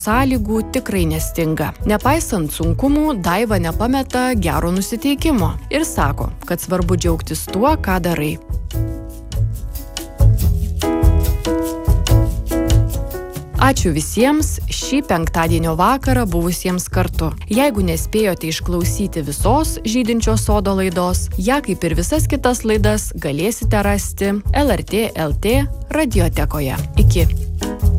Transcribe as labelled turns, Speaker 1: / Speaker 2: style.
Speaker 1: sąlygų tikrai nestinga. Nepaisant sunkumų, Daiva nepameta gero nusiteikimo ir sako, kad svarbu džiaugtis tuo, ką darai. Ačiū visiems šį penktadienio vakarą buvusiems kartu. Jeigu nespėjote išklausyti visos Žydinčio sodo laidos, ją kaip ir visas kitas laidas galėsite rasti LRT LT radiotekoje. Iki.